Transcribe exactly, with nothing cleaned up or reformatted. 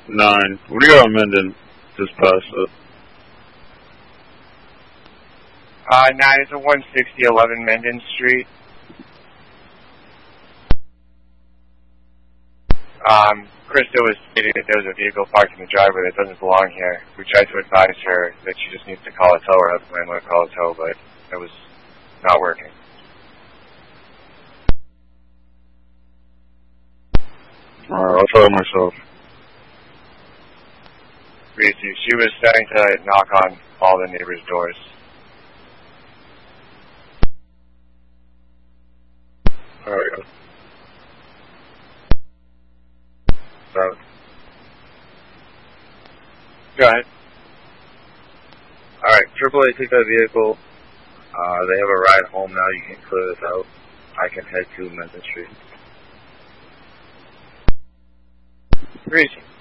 nine. What do you got on Menden? Just past it. Uh, nine is a one sixty eleven Menden Street. Um, Krista was stating that there was a vehicle parked in the driveway that doesn't belong here. We tried to advise her that she just needs to call a tow or have the landlord call a tow, but it was not working. Alright, I'll try it myself. Reese, she was starting to knock on all the neighbors' doors. Alright. So. Go ahead. Alright, triple A, take that vehicle. Uh, they have a ride home now. You can clear this out. I can head to Menden Street. Reese.